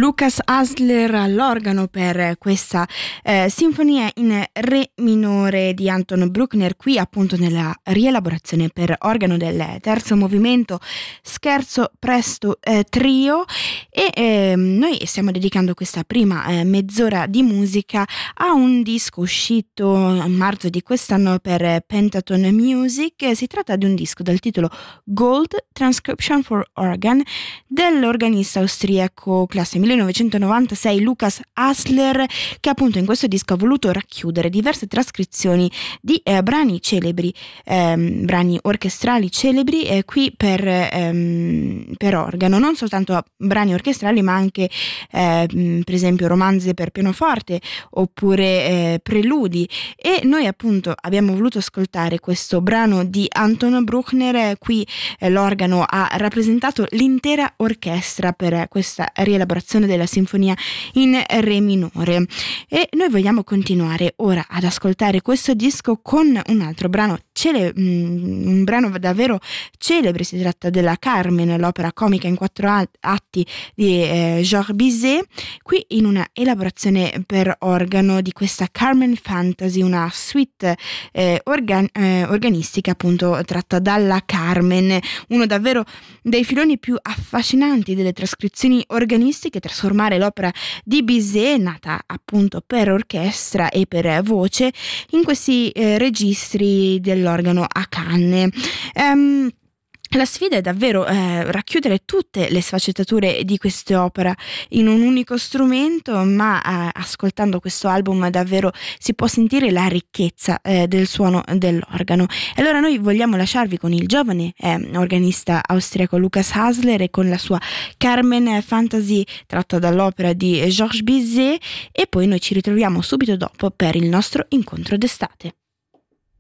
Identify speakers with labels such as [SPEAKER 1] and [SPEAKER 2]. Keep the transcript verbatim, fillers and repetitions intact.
[SPEAKER 1] Lukas Hasler all'organo per questa eh, sinfonia in re minore di Anton Bruckner, qui appunto nella rielaborazione per organo del terzo movimento scherzo presto eh, trio, e eh, noi stiamo dedicando questa prima eh, mezz'ora di musica a un disco uscito a marzo di quest'anno per Pentaton Music. Si tratta di un disco dal titolo Gold Transcription for Organ dell'organista austriaco classe millenovecentonovantasei Lukas Hasler, che appunto in questo disco ha voluto racchiudere diverse trascrizioni di eh, brani celebri, ehm, brani orchestrali celebri eh, qui per, ehm, per organo, non soltanto brani orchestrali ma anche eh, per esempio romanze per pianoforte oppure eh, preludi, e noi appunto abbiamo voluto ascoltare questo brano di Anton Bruckner. Qui eh, l'organo ha rappresentato l'intera orchestra per questa rielaborazione della sinfonia in re minore, e noi vogliamo continuare ora ad ascoltare questo disco con un altro brano cele- un brano davvero celebre. Si tratta della Carmen, l'opera comica in quattro atti di eh, Georges Bizet, qui in una elaborazione per organo di questa Carmen Fantasy, una suite eh, organ- eh, organistica appunto tratta dalla Carmen, uno davvero dei filoni più affascinanti delle trascrizioni organistiche, trasformare l'opera di Bizet, nata appunto per orchestra e per voce, in questi eh, registri dell'organo a canne. Um, La sfida è davvero eh, racchiudere tutte le sfaccettature di quest'opera in un unico strumento, ma eh, ascoltando questo album davvero si può sentire la ricchezza eh, del suono dell'organo. E allora noi vogliamo lasciarvi con il giovane eh, organista austriaco Lukas Hasler e con la sua Carmen Fantasy tratta dall'opera di Georges Bizet, e poi noi ci ritroviamo subito dopo per il nostro incontro d'estate.